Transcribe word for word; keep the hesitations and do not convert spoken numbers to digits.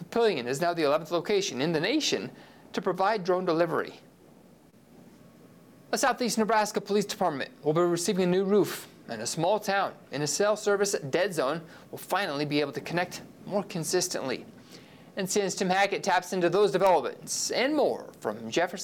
Papillion is now the eleventh location in the nation to provide drone delivery. The Southeast Nebraska Police Department will be receiving a new roof, and a small town in a cell service dead zone will finally be able to connect more consistently. And since Tim Hackett taps into those developments and more from Jefferson